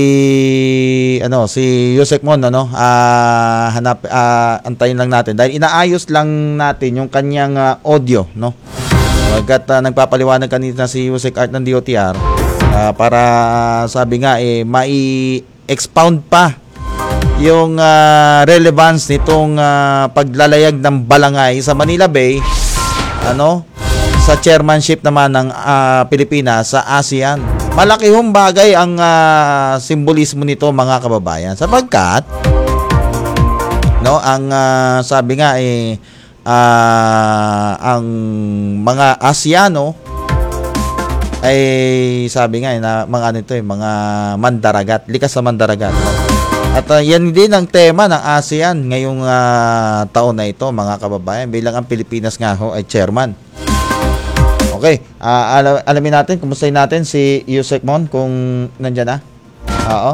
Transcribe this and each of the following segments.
si Yusek Mon, antayin lang natin dahil inaayos lang natin yung kanyang audio, no? Pagkat nagpapaliwanag kanina si Yusek Art ng DOTR para sabi nga mai-expound pa yung relevance nitong paglalayag ng balangay sa Manila Bay sa chairmanship naman ng Pilipinas sa ASEAN. Malaki hong bagay ang simbolismo nito, mga kababayan, sapagkat ang sabi nga ang mga ASEANO ay sabi nga na mga mga mandaragat, likas na mandaragat. At yan din ang tema ng ASEAN ngayong taon na ito, mga kababayan, bilang ang Pilipinas nga ho ay chairman. Okay, alamin natin, kumustahin natin si Yusek Mon kung nandiyan na. Oo.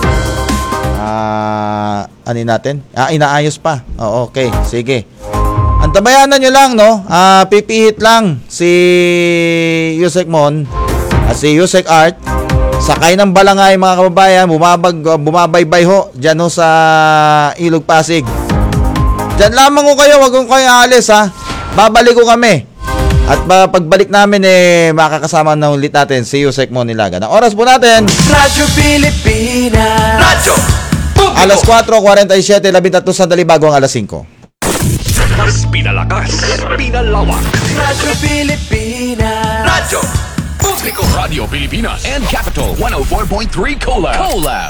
Natin? Inaayos pa. Oo, okay, sige. Antabayanan nyo lang, pipihit lang si Yusek Mon, si Yusek Art, sakay ng balangay, mga kababayan, bumabaybay ho dyan ho sa Ilog Pasig. Dyan lamang ko kayo, wag kong kayo alis ha. Babalik ko kami. At pagbalik namin makakasama na ulit natin si Yusek Mon Nilagan. Ang oras po natin, Radyo Pilipinas, Radyo Publiko. alas 4:47, 13 sandali bago ang alas 5. Mas pinalakas, pinalawak. Radyo Pilipinas, Radyo Publiko. Radio Pilipinas and Capital 104.3 Collab.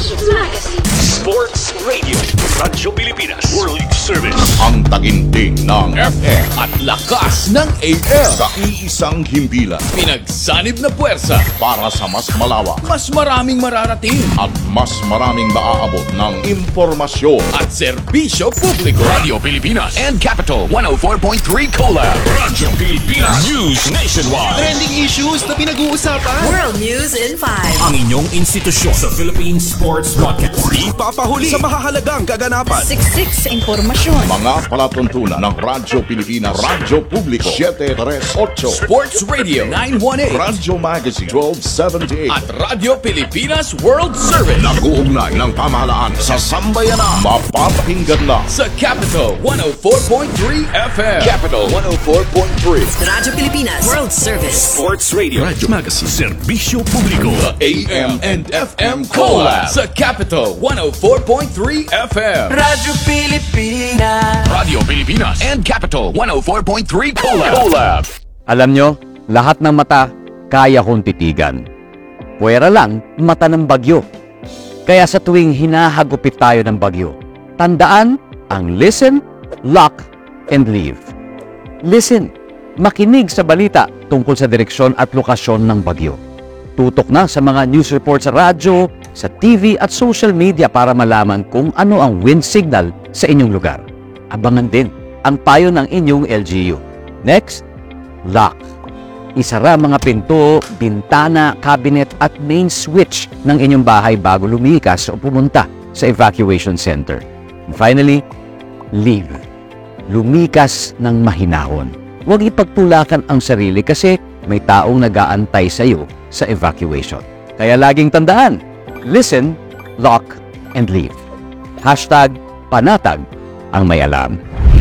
Sports Radio. Radyo Pilipinas. World Service. Ang taginting ng FM At lakas ng AM. sa iisang himpilan Pinagsanib na puwersa. para sa mas malawak Mas maraming mararating. at mas maraming maaabot ng impormasyon. At serbisyo publiko. Radio Pilipinas and Capital 104.3 Collab. Radyo Pilipinas. News Nationwide. Trending issues na pinag-uusapan. World News in 5. Ang inyong institusyon sa Philippine Sports Podcast. Di papahuli sa mahahalagang kaganapan. Siksik sa impormasyon. Mga palatuntunan ng Radyo Pilipinas, Radyo Publiko 738, Sports Radio 918. Radyo Magazine 1278. At Radyo Pilipinas World Service. Nag-uugnay ng pamahalaan sa sambayanan. Mapapakinggan na Sa Capital 104.3 FM. Capital 104.3. Radyo Pilipinas World Service. Sports Radio. Radyo Magazine. Serbisyo Publiko. The AM and FM Collab. Sa Capital 104.3 FM. Radyo Pilipinas. Radio Pilipinas and Capital 104.3 Collab. Alam nyo, lahat ng mata kaya kong titigan. Puwera lang mata ng bagyo. Kaya sa tuwing hinahagupit tayo ng bagyo, tandaan ang listen, lock, and leave. Listen, makinig sa balita tungkol sa direksyon at lokasyon ng bagyo. Tutok na sa mga news report sa radyo, sa TV at social media para malaman kung ano ang wind signal sa inyong lugar. Abangan din ang payo ng inyong LGU. Next, lock. Isara mga pinto, bintana, cabinet at main switch ng inyong bahay bago lumikas o pumunta sa evacuation center. And finally, leave. Lumikas ng mahinahon. Huwag ipagtulakan ang sarili kasi may taong nag-aantay sa iyo sa evacuation. Kaya laging tandaan, listen, lock, and leave. Hashtag panatag ang may alam.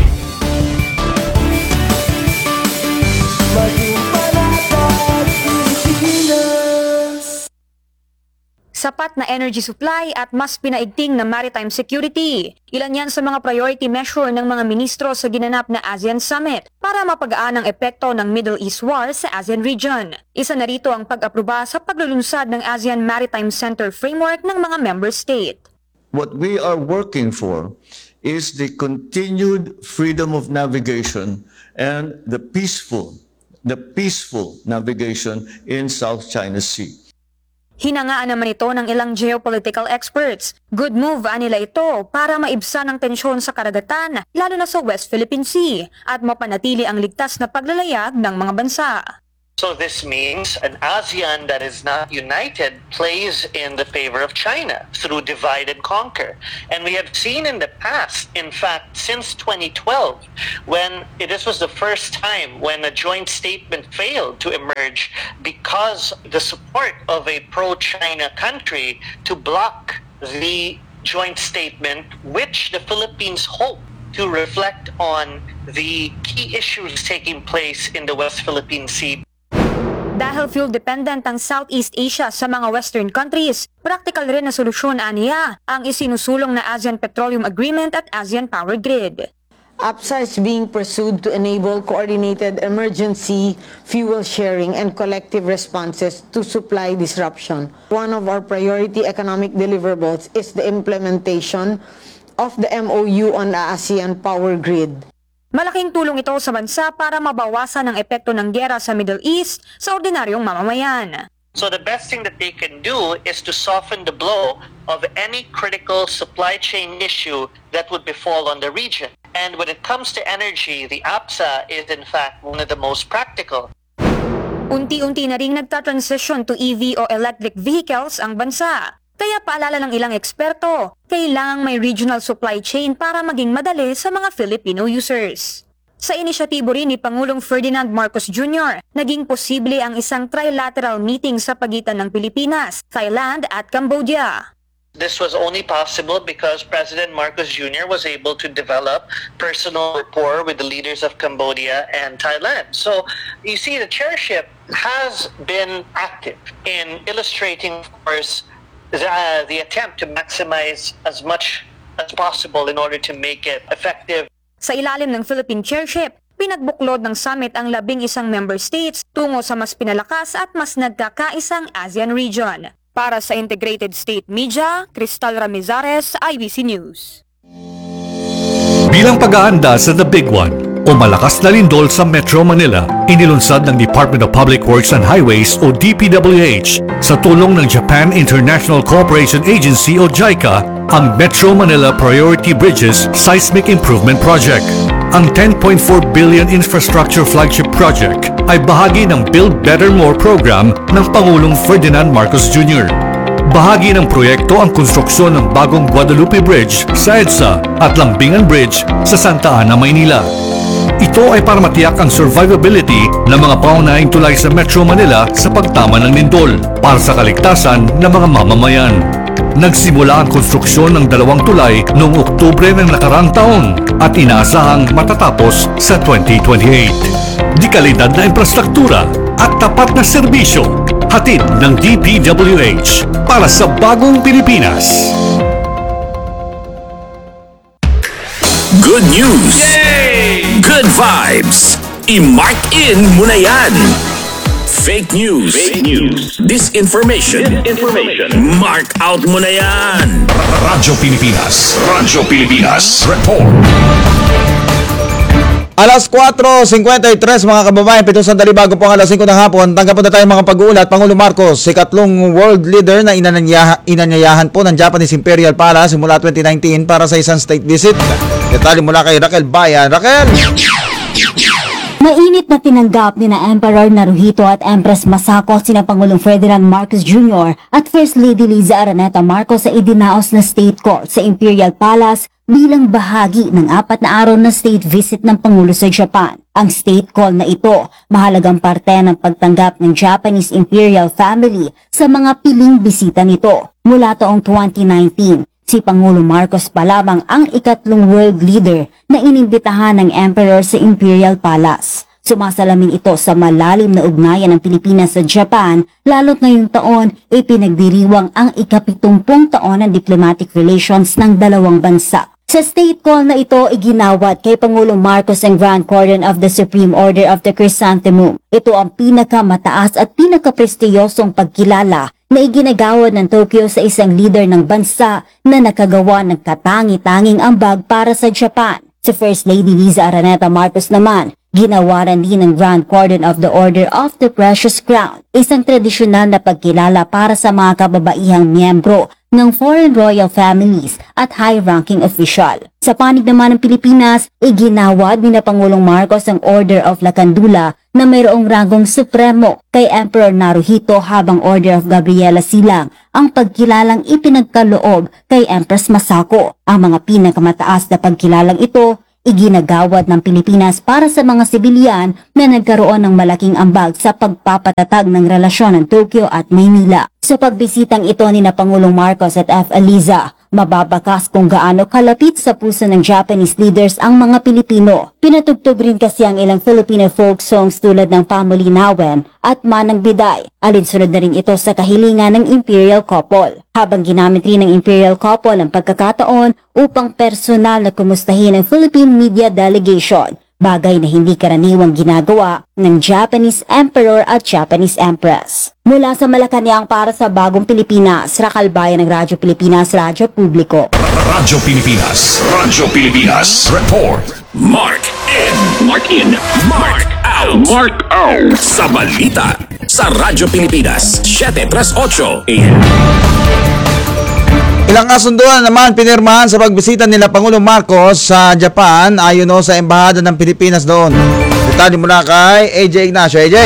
Sapat na energy supply at mas pinaigting na maritime security. Ilan yan sa mga priority measure ng mga ministro sa ginanap na ASEAN Summit para mapagaan ang epekto ng Middle East War sa ASEAN region. Isa na rito ang pag-aproba sa paglulunsad ng ASEAN Maritime Center Framework ng mga member state. What we are working for is the continued freedom of navigation and the peaceful navigation in South China Sea. Hinangaan naman ito ng ilang geopolitical experts. Good move nila ito para maibsan ang tensyon sa karagatan, lalo na sa West Philippine Sea, at mapanatili ang ligtas na paglalayag ng mga bansa. So this means an ASEAN that is not united plays in the favor of China through divide and conquer. And we have seen in the past, in fact, since 2012, when this was the first time when a joint statement failed to emerge because the support of a pro-China country to block the joint statement, which the Philippines hope to reflect on the key issues taking place in the West Philippine Sea. Dahil fuel-dependent ang Southeast Asia sa mga Western countries, practical rin na solusyon aniya ang isinusulong na ASEAN Petroleum Agreement at ASEAN Power Grid. APSA is being pursued to enable coordinated emergency fuel sharing and collective responses to supply disruption. One of our priority economic deliverables is the implementation of the MOU on the ASEAN Power Grid. Malaking tulong ito sa bansa para mabawasan ang epekto ng giyera sa Middle East sa ordinaryong mamamayan. So the best thing that they can do is to soften the blow of any critical supply chain issue that would befall on the region. And when it comes to energy, the APSA is in fact one of the most practical. Unti-unti na ring nagta-transition to EV o electric vehicles ang bansa. Kaya paalala ng ilang eksperto, kailangang may regional supply chain para maging madali sa mga Filipino users. Sa inisyatibo rin ni Pangulong Ferdinand Marcos Jr., naging posible ang isang trilateral meeting sa pagitan ng Pilipinas, Thailand at Cambodia. This was only possible because President Marcos Jr. was able to develop personal rapport with the leaders of Cambodia and Thailand. So you see, the chairship has been active in illustrating, of course, the attempt to maximize as much as possible in order to make it effective. Sa ilalim ng Philippine chairship, pinagbuklod ng summit ang 11 member states tungo sa mas pinalakas at mas nagkakaisang ASEAN region. Para sa Integrated State Media, Cristal Ramizares, IBC News. Bilang pag-aanda sa The Big One o malakas na lindol sa Metro Manila, inilunsad ng Department of Public Works and Highways o DPWH sa tulong ng Japan International Cooperation Agency o JICA ang Metro Manila Priority Bridges Seismic Improvement Project. Ang 10.4 billion infrastructure flagship project ay bahagi ng Build Better More program ng Pangulong Ferdinand Marcos Jr. Bahagi ng proyekto ang konstruksyon ng bagong Guadalupe Bridge sa EDSA at Lambingan Bridge sa Santa Ana, Maynila. Ito ay para matiyak ang survivability ng mga paunahing tulay sa Metro Manila sa pagtama ng lindol para sa kaligtasan ng mga mamamayan. Nagsimula ang konstruksyon ng 2 tulay noong Oktubre ng nakarang taon at inaasahang matatapos sa 2028. Di kalidad na infrastruktura at tapat na serbisyo, hatid ng DPWH para sa bagong Pilipinas. Good news! Yay! Good vibes! I-mark in mo na yan! Fake news! Fake news! Disinformation! Mark out mo na yan! Radyo Pilipinas! Radyo Pilipinas! Report! Alas 4:53 mga kababayan, 7 sandali bago po ang alas 5 ng hapon. Tanggap po na tayo mga pag-uulat. Pangulo Marcos, ikatlong world leader na inanyayahan po ng Japanese Imperial Palace simula 2019 para sa isang state visit. Detalye mula kay Raquel Bayan. Raquel! Mainit na tinanggap ni na Emperor Naruhito at Empress Masako sina Pangulong Ferdinand Marcos Jr. at First Lady Liza Araneta Marcos sa idinaos na state court sa Imperial Palace bilang bahagi ng 4 na araw na state visit ng Pangulo sa Japan. Ang state call na ito, mahalagang parte ng pagtanggap ng Japanese Imperial Family sa mga piling bisita nito. Mula taong 2019, si Pangulo Marcos pa lamang ang ikatlong world leader na inimbitahan ng Emperor sa Imperial Palace. Sumasalamin ito sa malalim na ugnayan ng Pilipinas sa Japan, lalo't ngayong taon ay pinagdiriwang ang ika-70 taon ng diplomatic relations ng dalawang bansa. Sa state call na ito, iginawad kay Pangulong Marcos ang Grand Cordon of the Supreme Order of the Chrysanthemum. Ito ang pinakamataas at pinakaprestiyosong pagkilala na iginagawad ng Tokyo sa isang leader ng bansa na nakagawa ng katangi-tanging ambag para sa Japan. Si First Lady Liza Araneta Marcos naman, ginawaran din ng Grand Cordon of the Order of the Precious Crown, isang tradisyonal na pagkilala para sa mga kababaihang miyembro ng foreign royal families at high-ranking official. Sa panig naman ng Pilipinas, iginawad ni na Pangulong Marcos ang Order of Lacandula na mayroong ranggong supremo kay Emperor Naruhito habang Order of Gabriela Silang ang pagkilalang ipinagkaloob kay Empress Masako. Ang mga pinakamataas na pagkilalang ito iginagawad ng Pilipinas para sa mga sibilyan na nagkaroon ng malaking ambag sa pagpapatatag ng relasyon ng Tokyo at Maynila. Sa pagbisitang ito ni na Pangulong Marcos at F. Eliza, mababakas kung gaano kalapit sa puso ng Japanese leaders ang mga Pilipino. Pinatugtog rin kasi ang ilang Filipino folk songs tulad ng Pamulinawen at Manang Biday. Alinsunod na rin ito sa kahilingan ng Imperial Couple. Habang ginamit rin ng Imperial Couple ang pagkakataon upang personal na kumustahin ang Philippine Media Delegation, bagay na hindi karaniwang ginagawa ng Japanese Emperor at Japanese Empress. Mula sa Malacanang para sa Bagong Pilipinas, Rakalbayan ng Radyo Pilipinas, Radyo Publiko. Radyo Pilipinas. Radyo Pilipinas. Report. Mark in. Mark in. Mark out. Mark out. Sa balita. Sa Radyo Pilipinas. 738 AM. Ilang kasunduan naman pinirmahan sa pagbisita nila Pangulong Marcos sa Japan ayon sa Embahada ng Pilipinas doon. Detalye mula kay AJ Ignacio. AJ!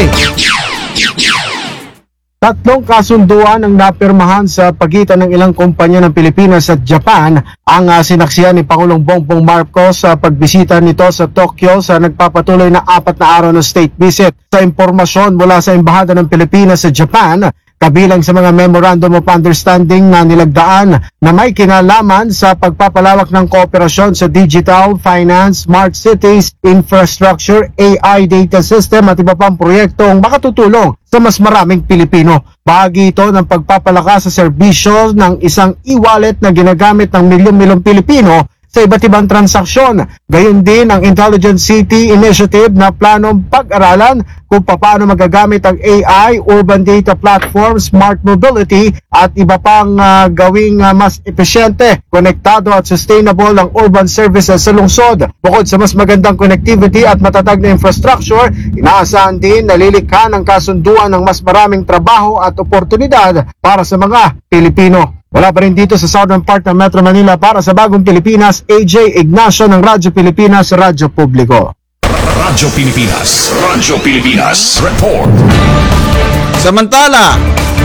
Tatlong kasunduan ang napirmahan sa pagitan ng ilang kumpanya ng Pilipinas at Japan ang sinaksihan ni Pangulong Bongbong Marcos sa pagbisita nito sa Tokyo sa nagpapatuloy na 4 na araw na state visit. Sa impormasyon mula sa Embahada ng Pilipinas sa Japan, kabilang sa mga Memorandum of Understanding na nilagdaan na may kinalaman sa pagpapalawak ng kooperasyon sa digital, finance, smart cities, infrastructure, AI data system at iba pang proyektong makatutulong sa mas maraming Pilipino. Bahagi ito ng pagpapalakas sa serbisyo ng isang e-wallet na ginagamit ng milyon-milyong Pilipino sa iba't ibang transaksyon. Gayon din ang Intelligent City Initiative na planong pag-aralan kung paano magagamit ang AI, urban data platform, smart mobility at iba pang gawing mas epesyente, konektado at sustainable ang urban services sa lungsod. Bukod sa mas magandang connectivity at matatag na infrastructure, inaasahan din na lilikha ng kasunduan ng mas maraming trabaho at oportunidad para sa mga Pilipino. Wala pa rin dito sa southern part ng Metro Manila para sa Bagong Pilipinas, AJ Ignacio ng Radyo Pilipinas, Radyo Publiko. Radyo Pilipinas. Radyo Pilipinas. Report. Samantala,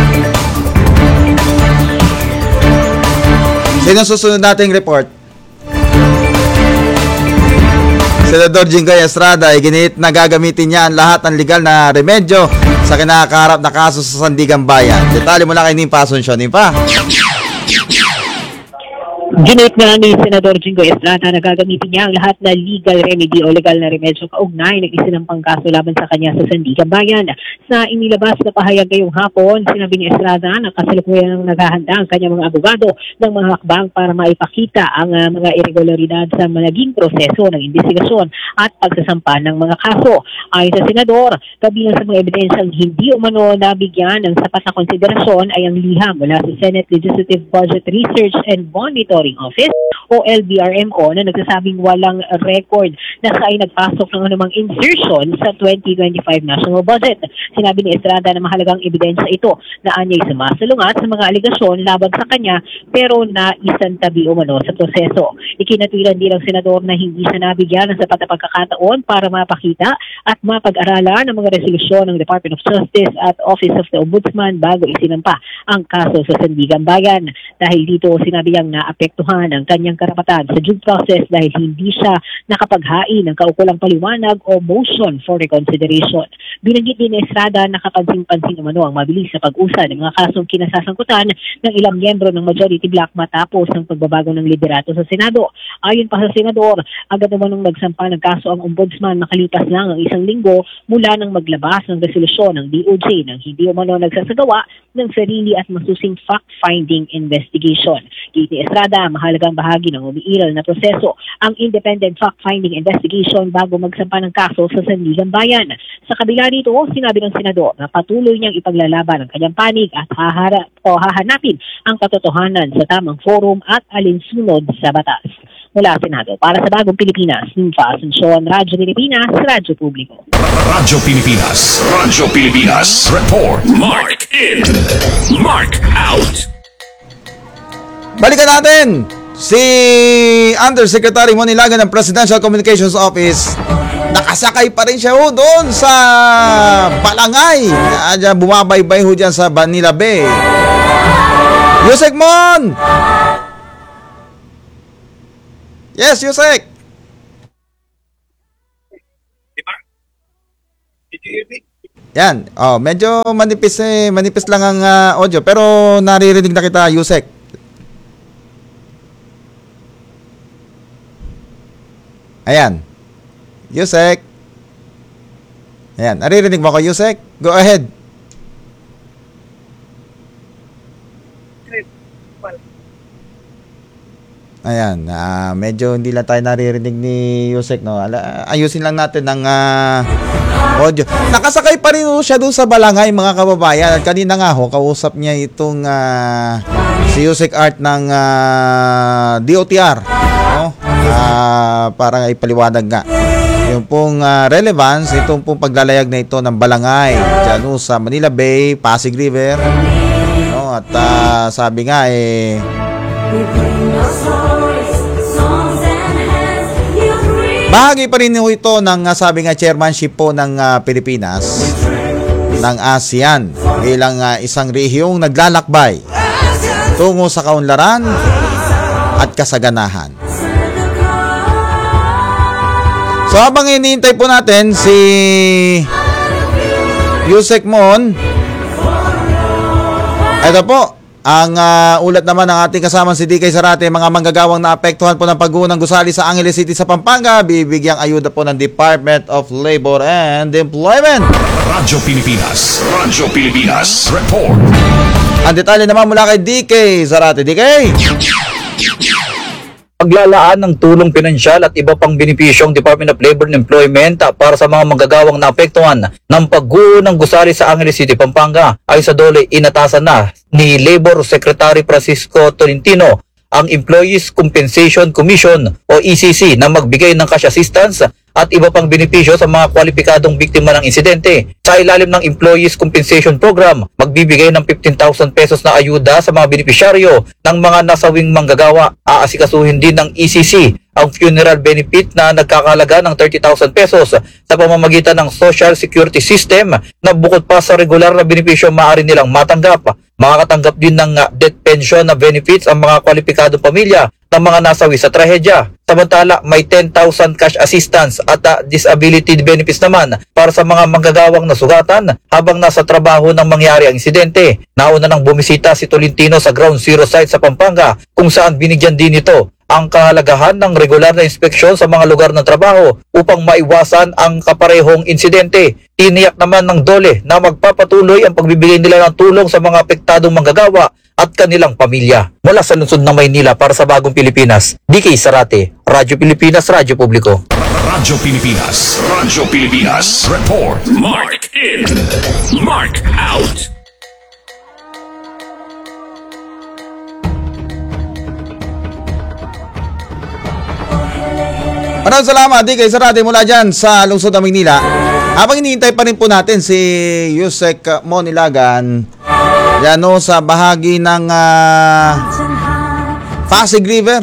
sino susunod nating report? Senador Jinggoy Estrada ay ginit na gagamitin niya ang lahat ng legal na remedyo sa kinakaharap na kaso sa Sandigan Bayan. Detalye mula kay Nimpa Asuncion. Nimpa. Ginit na ni Senador Jinggoy Estrada na gagamitin niya ang lahat na legal remedy o legal na remedyo kaugnay ng isinampang kaso laban sa kanya sa Sandigan Bayan. Sa inilabas na pahayag ngayong hapon, sinabi ni Estrada na kasalukuyan ang naghahanda ang kanyang mga abogado ng mga hakbang para maipakita ang mga irregularidad sa naging proseso ng investigasyon at pagsasampa ng mga kaso. Ayon sa Senador, kabilang sa mga ebidensyang hindi umano nabigyan ng sapat na konsiderasyon ay ang liham mula sa Senate Legislative Budget Research and Monitoring Office o LBRMO na nagsasabing walang record na sa ay nagpasok ng anumang insertion sa 2025 national budget. Sinabi ni Estrada na mahalagang ebidensya ito na anyay sumasalungat sa mga aligasyon laban sa kanya pero na isantabi umano sa proseso. Ikinatwiran din ng senador na hindi siya nabigyan ng sapat na pagkakataon para mapakita at mapag-aralan ang mga resolusyon ng Department of Justice at Office of the Ombudsman bago isinampa ang kaso sa Sandigan Bayan. Dahil dito sinabi niyang naapektuhan ang kanyang karapatan sa due process dahil hindi siya nakapaghain ng kaukulang paliwanag o motion for reconsideration. Binanggit din ni Estrada na kapansin-pansin umano ang mabilis na pag-usa ng mga kasong kinasasangkutan ng ilang miyembro ng majority bloc matapos ng pagbabago ng liderato sa Senado. Ayon pa sa Senador, agad naman nung nagsampa ng kaso ang Ombudsman makalipas lang ang isang linggo mula nang maglabas ng resolusyon ng DOJ nang hindi umano nagsasagawa ng sarili at masusing fact-finding investigation. Kiti Estrada, mahalagang bahagi ng umiiral na proseso ang independent fact-finding investigation bago magsampa ng kaso sa Sandigan Bayan. Sa kabila nito, sinabi ng Senador na patuloy niyang ipaglalaban ang kanyang panig at hahanapin ang katotohanan sa tamang forum at alinsunod sa batas. Mula Senado, para sa Bagong Pilipinas, Nimpa Asuncion, Radyo Pilipinas, Radyo Publiko. Radyo Pilipinas. Radyo Pilipinas. Report. Mark in. Mark out. Balikan natin si Undersecretary Monilagan ng Presidential Communications Office. Nakasakay pa rin siya doon sa Balangay. Diyan, bumabaybay ho dyan sa Manila Bay. Yusek Mon! Yes, Yusek! Yan. Oh, medyo manipis lang ang audio pero naririnig na kita, Yusek. Ayan. Yusek. Ayan, naririnig mo ako, Yusek? Go ahead. Ayan, medyo hindi lang tayo naririnig ni Yusek, no? Ayusin lang natin ng audio. Nakasakay pa rin siya doon sa Balangay, mga kababayan. At kanina nga ho, kausap niya itong si Yusek Art ng DOTR, no? Para ipaliwanag nga yung pong relevance itong pong paglalayag na ito ng Balangay dyan sa Manila Bay, Pasig River, no? At sabi nga bahagi pa rin ito ng sabi nga chairmanship po ng Pilipinas ng ASEAN bilang isang rehiyong naglalakbay tungo sa kaunlaran at kasaganahan. So habang hinihintay po natin si Yusek Mon, ito po ang ulat naman ng ating kasama si DK Zarate. Mga manggagawang naapektuhan po ng pag-uho ng gusali sa Angeles City sa Pampanga, bibigyang ayuda po ng Department of Labor and Employment. Radyo Pilipinas. Radyo Pilipinas. Report. Ang detalye naman mula kay DK Zarate. DK! Paglalaan ng tulong pinansyal at iba pang benepisyong Department of Labor and Employment para sa mga manggagawang naapektuhan ng pag-uho ng gusali sa Angeles City, Pampanga ay sa dole inatasan na ni Labor Secretary Francisco Tolentino ang Employees Compensation Commission o ECC na magbigay ng cash assistance at iba pang benepisyo sa mga kwalipikadong biktima ng insidente. Sa ilalim ng Employees Compensation Program, magbibigay ng 15,000 pesos na ayuda sa mga benepisyaryo ng mga nasawing manggagawa. Aasikasuhin din ng ECC ang funeral benefit na nagkakalaga ng 30,000 pesos sa pamamagitan ng Social Security System na bukod pa sa regular na benepisyo maaari nilang matanggap. Makakatanggap din ng death pension na benefits ang mga kwalipikadong pamilya ng mga nasawi sa trahedya. Samantala, may 10,000 cash assistance at disability benefits naman para sa mga manggagawang nasugatan habang nasa trabaho nang mangyari ang insidente. Nauna nang bumisita si Tolentino sa Ground Zero site sa Pampanga kung saan binigyan din ito ang kahalagahan ng regular na inspeksyon sa mga lugar ng trabaho upang maiwasan ang kaparehong insidente. Tiniyak naman ng DOLE na magpapatuloy ang pagbibigay nila ng tulong sa mga apektadong manggagawa at kanilang pamilya. Mula sa lungsod ng Maynila para sa Bagong Pilipinas, DK Zarate, Radyo Pilipinas, Radyo Publiko. Radyo Pilipinas. Radyo Pilipinas. Report. Mark in. Mark out. Maraming salamat, DK Zarate mula dyan sa lungsod ng Maynila. Habang hinihintay pa rin po natin si Yusek Monilagan yan sa bahagi ng Pasig River.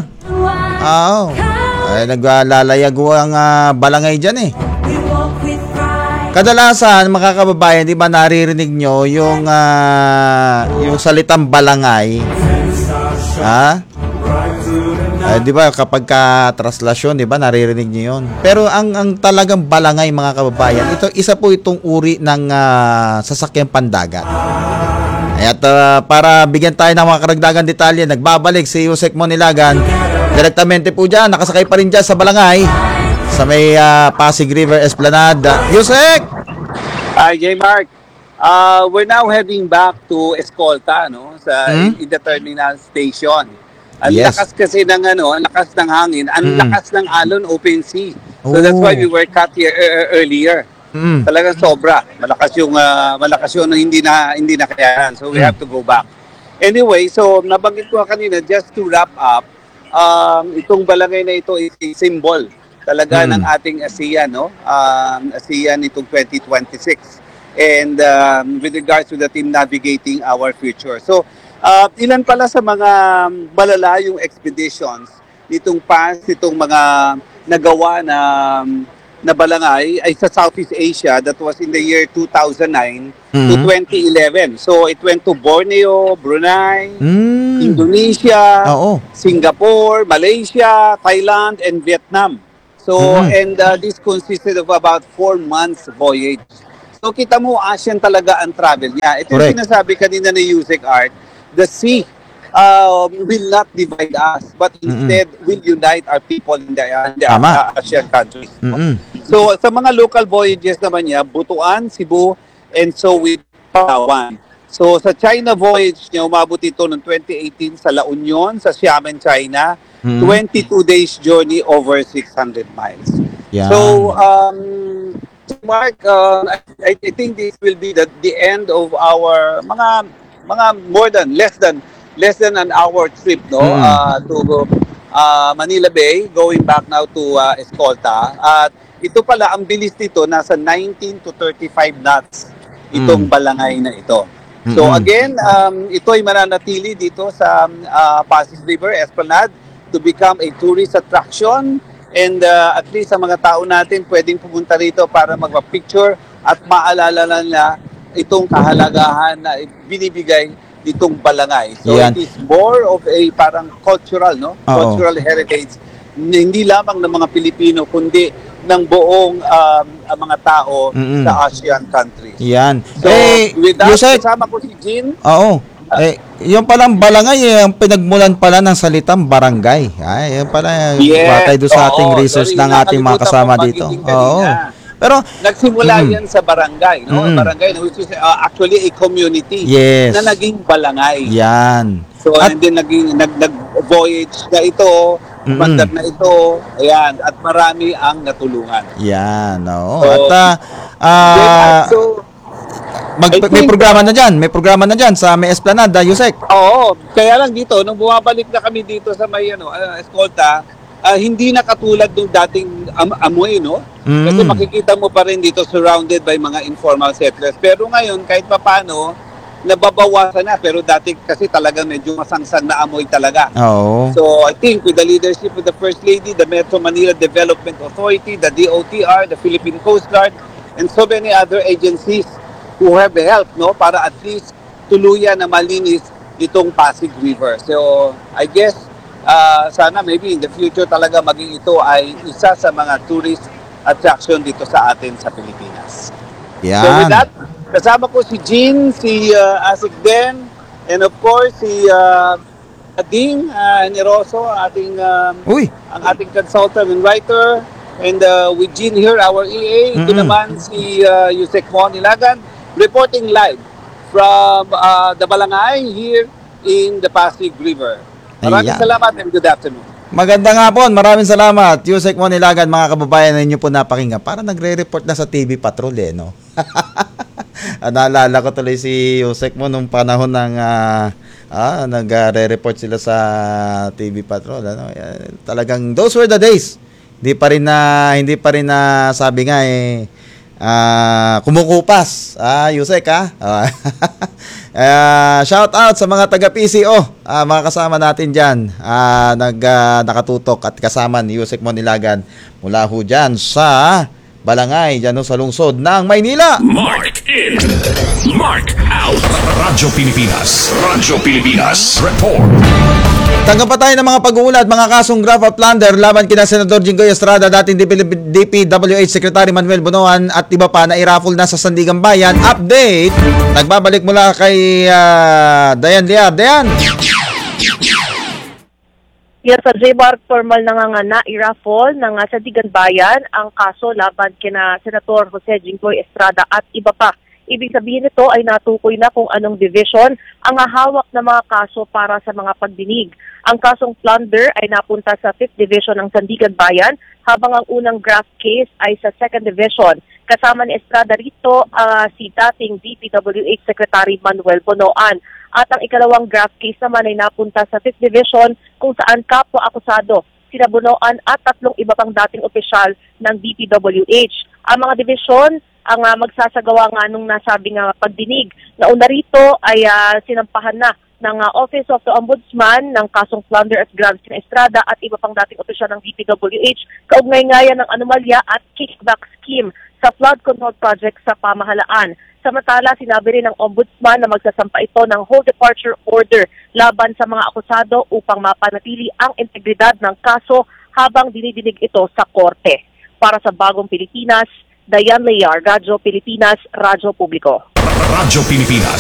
Ay, naglalayag ang Balangay dyan Kadalasan, makakababayan, di ba naririnig nyo yung salitang Balangay? Di ba kapag ka-translasyon, di ba naririnig niyo yun? Pero ang talagang Balangay, mga kababayan, ito isa po itong uri ng sasakyang pandagat. At para bigyan tayo ng mga karagdagan detalye, nagbabalik si Yusek Monilagan. Direktamente po dyan, nakasakay pa rin dyan sa Balangay, sa may Pasig River Esplanade. Yusek! Hi, J. Mark. We're now heading back to Escolta, no? In the terminal station. Ang lakas kasi ng ang lakas ng hangin, ang lakas ng alon, open sea. So that's why we were cut here earlier. Talagang sobra. Malakas yung hindi na kayanan. So we have to go back. Anyway, so nabanggit ko kanina, just to wrap up, itong Balangay na ito is a symbol talaga ng ating ASEAN, no? ASEAN itong 2026. And with regards to the team navigating our future. So Ilan pala sa mga malalayong expeditions nitong mga nagawa na balangay ay sa Southeast Asia. That was in the year 2009 to 2011. So it went to Borneo, Brunei, Indonesia, Singapore, Malaysia, Thailand, and Vietnam. So and this consisted of about 4 months voyage. So kita mo, ASEAN talaga ang travel niya. Ito yung sinasabi kanina ni Yusek Art, the sea will not divide us, but instead will unite our people in the ASEAN countries. So sa mga local voyages naman niya, Butuan, Cebu, and so with Palawan. So sa China voyage niya, umabot ito noong 2018 sa La Union, sa Xiamen, China. 22 days journey over 600 miles. Yeah. So, Mark, I think this will be the end of our mga less than an hour trip, no, to Manila Bay, going back now to Escolta. At ito pala, ang bilis nito, nasa 19 to 35 knots itong balangay na ito. So again, ito ay mananatili dito sa Pasig River, Esplanade, to become a tourist attraction, and at least sa mga tao natin pwedeng pumunta rito para magpa-picture at maalala na itong kahalagahan na binibigay nitong balangay. So it is more of a parang cultural, no? Cultural heritage, hindi lamang ng mga Pilipino kundi ng buong mga tao sa ASEAN countries. Yan. So with that, kasama ko si Jean. Yung palang balangay, ang pinagmulan pala ng salitang barangay. Ay, yan pala, batay doon sa ating research ng ating mga kasama dito. Pero nagsimula yan sa barangay, no? Barangay, which is actually a community na naging balangay. Yan. So, and then nag-voyage na ito, mandar na ito, ayan, at marami ang natulungan. Yan, oo. So, at may programa na dyan sa may Esplanade, Yusek. Oo, kaya lang dito, nung bumabalik na kami dito sa may Escolta, hindi na katulad nung dating amoy, no? Kasi makikita mo pa rin dito surrounded by mga informal settlers. Pero ngayon, kahit papano, nababawasan na. Pero dati kasi talaga medyo masangsang na amoy talaga. So I think with the leadership of the First Lady, the Metro Manila Development Authority, the DOTR, the Philippine Coast Guard, and so many other agencies who have helped, no, para at least tuluyan na malinis itong Pasig River. So I guess sana maybe in the future talaga maging ito ay isa sa mga tourist attraction dito sa atin sa Pilipinas. Yan. So with that, kasama ko si Jean, si Asik Den, and of course si Ading Neroso, ang ating consultant and writer, and with Jean here, our EA. Ito naman si Yusek Mon Ilagan, reporting live from the Balangay here in the Pasig River. Maraming salamat and good afternoon. Magandang hapon, maraming salamat. Yusek Mon Ilagan, mga kababayan ninyo po napakinggan. Para nagre-report na sa TV Patrol, no? Naalala ko tuloy si Yusek Mon nung panahon ng nagre-report sila sa TV Patrol. Ano? Talagang those were the days. Hindi pa rin na sabi nga kumukupas. Yusek, shout out sa mga taga PCO, mga kasama natin dyan, nakatutok at kasama ni Yusek Mon Ilagan mula ho dyan sa Balangay, dyan sa lungsod ng Maynila. Mark in, Mark out. Radyo Pilipinas report. Tanggap pa tayo ng mga pag-uulat, mga kasong graft of plunder laban kina Senador Jinggoy Estrada, dating DPWH Secretary Manuel Bonoan at iba pa na i-raffle na sa Sandigan Bayan. Update, nagbabalik mula kay Dayan Liar. Dayan! Yes, sa J-Mark, formal na i-raffle ng Sandigan Bayan ang kaso laban kina Senator Jose Jinggoy Estrada at iba pa. Ibig sabihin nito ay natukoy na kung anong division ang hawak na mga kaso para sa mga pagdinig. Ang kasong plunder ay napunta sa 5th Division ng Sandigan Bayan, habang ang unang graft case ay sa 2nd Division. Kasama ni Estrada rito si dating DPWH Secretary Manuel Bonoan. At ang ikalawang graft case naman ay napunta sa 5th Division, kung saan kapwa-akusado sina Bonoan at 3 iba pang dating opisyal ng DPWH. Ang mga division ang magsasagawa nga nung nasabi nga pagdinig. Nauna rito ay sinampahan na ng Office of the Ombudsman ng kasong plunder at grabs ni Estrada at iba pang dating opisyal ng DPWH kaugnay-ngayan ng anomalya at kickback scheme sa flood control project sa pamahalaan. Samantala, sinabi rin ng Ombudsman na magsasampa ito ng whole departure order laban sa mga akusado upang mapanatili ang integridad ng kaso habang dinidinig ito sa korte. Para sa Bagong Pilipinas, Dayan Layar, Radyo Pilipinas, Radyo Publiko. Radyo Pilipinas,